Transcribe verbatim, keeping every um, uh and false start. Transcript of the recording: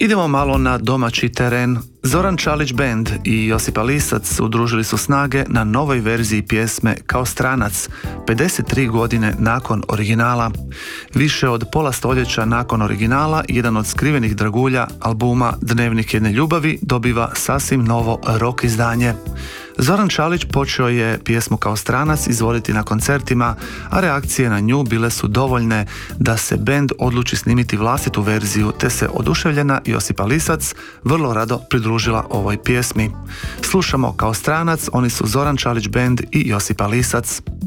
Idemo malo na domaći teren. Zoran Čalić Band i Josipa Lisac udružili su snage na novoj verziji pjesme Kao stranac, pedeset tri godine nakon originala. Više od pola stoljeća nakon originala, jedan od skrivenih dragulja albuma Dnevnik jedne ljubavi dobiva sasvim novo rock izdanje. Zoran Čalić počeo je pjesmu Kao stranac izvoditi na koncertima, a reakcije na nju bile su dovoljne da se bend odluči snimiti vlastitu verziju, te se oduševljena Josipa Lisac vrlo rado pridružila ovoj pjesmi. Slušamo Kao stranac, oni su Zoran Čalić Band i Josipa Lisac.